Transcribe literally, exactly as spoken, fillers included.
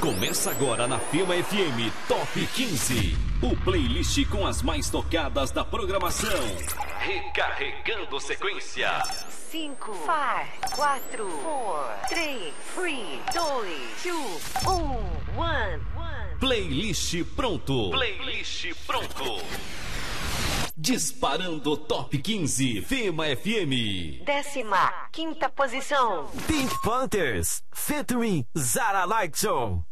Começa agora na Fema F M Top quinze, o playlist com as mais tocadas da programação. Recarregando sequência. cinco, quatro, três, dois, um, um. Playlist pronto. Playlist pronto. Disparando Top quinze, Fema F M. Décima quinta posição. Pink Panthers, featuring Zara Larkson.